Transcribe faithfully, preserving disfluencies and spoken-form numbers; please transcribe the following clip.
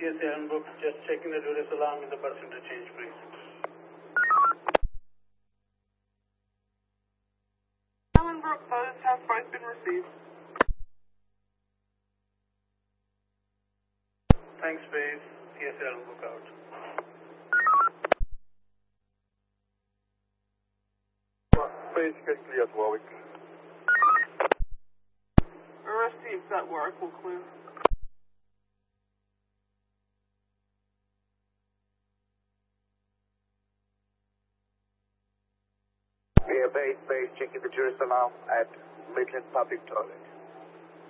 S A Allenbrook, just checking the duress alarm in the bus interchange, please. Allenbrook bus has five been received. Thanks, Space. T S A Allenbrook out. Space, get clear to Warwick. Received at Warwick will clear. We are base, base, checking the tourist alarm at Midland Public Toilet.